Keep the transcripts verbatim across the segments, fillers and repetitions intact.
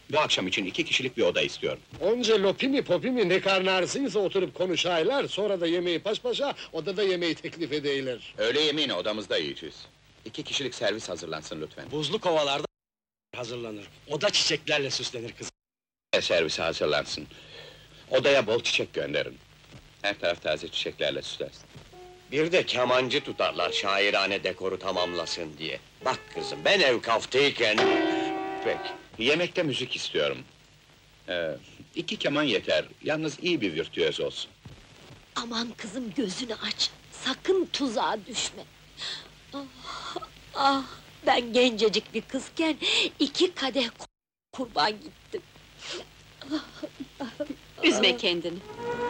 Bu akşam için iki kişilik bir oda istiyorum. Onca lopi mi popi mi ne karnı ağrısıysa oturup konuşaylar, sonra da yemeği paş paşa, odada yemeği teklif edeyler. Öğle yemeğini odamızda yiyeceğiz. İki kişilik servis hazırlansın lütfen. Buzlu kovalarda hazırlanır. Oda çiçeklerle süslenir kızım. Servisi hazırlansın. Odaya bol çiçek gönderin. Her taraf taze çiçeklerle süslensin. Bir de kemancı tutarlar şairane dekoru tamamlasın diye. Bak kızım, ben evkaftayken... Peki, yemekte müzik istiyorum. Ee, iki keman yeter, yalnız iyi bir virtüöz olsun. Aman kızım gözünü aç, sakın tuzağa düşme. Ah, ah, ben gencecik bir kızken iki kadeh kurban gittim. Üzme kendini.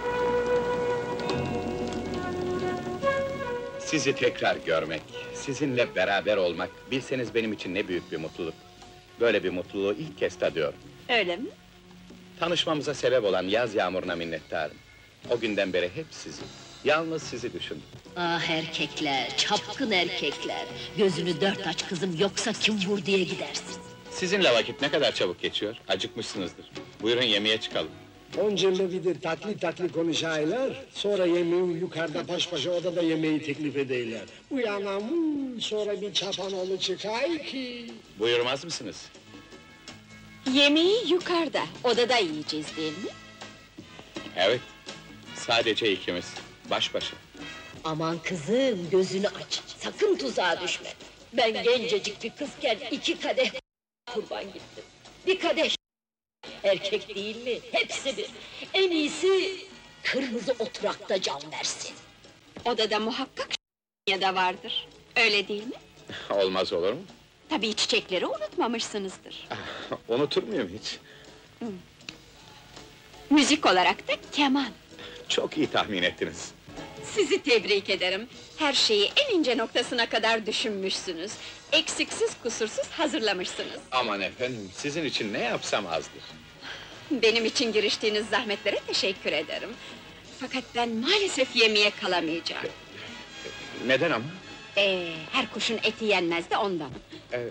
Sizi tekrar görmek, sizinle beraber olmak, bilseniz benim için ne büyük bir mutluluk. Böyle bir mutluluğu ilk kez tadıyorum. Öyle mi? Tanışmamıza sebep olan yaz yağmuruna minnettarım. O günden beri hep sizi, yalnız sizi düşündüm. Ah erkekler, çapkın erkekler! Gözünü dört aç kızım, yoksa kim vur diye gidersin. Sizinle vakit ne kadar çabuk geçiyor, acıkmışsınızdır. Buyurun yemeğe çıkalım. Onca lopidir tatlı tatlı konuşaylar, sonra yemeği yukarıda baş başa odada yemeği teklif edeyler. Uyanam, sonra bir çapanoğlu çıkay ki... Buyurmaz mısınız? Yemeği yukarıda, odada yiyeceğiz değil mi? Evet, sadece ikimiz, baş başa. Aman kızım, gözünü aç, sakın tuzağa düşme. Ben gencecik bir kızken iki kadeh kurban gittim. Bir kadeh erkek değil mi? Hepsi bir. En iyisi kırmızı oturakta can versin. Odada muhakkak ya da vardır. Öyle değil mi? Olmaz olur mu? Tabii çiçekleri unutmamışsınızdır. Unutur muyum hiç? Müzik olarak da keman. Çok iyi tahmin ettiniz. Sizi tebrik ederim. Her şeyi en ince noktasına kadar düşünmüşsünüz. Eksiksiz kusursuz hazırlamışsınız. Aman efendim, sizin için ne yapsam azdır. Benim için giriştiğiniz zahmetlere teşekkür ederim. Fakat ben maalesef yemeğe kalamayacağım. Neden ama? Ee, her kuşun eti yenmez de ondan. Ee,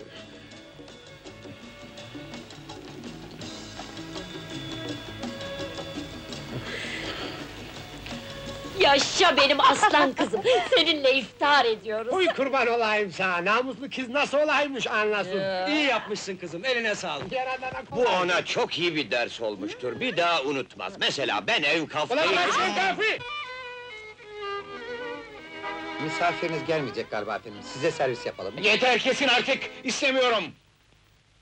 Yaşa benim aslan kızım, seninle iftar ediyoruz. Uy kurban olayım sana, namuslu kız nasıl olaymış anlasın. İyi yapmışsın kızım, eline sağlık. Yaradana Bu kolay. ona çok iyi bir ders olmuştur, bir daha unutmaz. Mesela ben Ulan evkaftayken... kaçın kafi! Misafiriniz gelmeyecek galiba efendim, size servis yapalım. Yeter kesin artık, istemiyorum!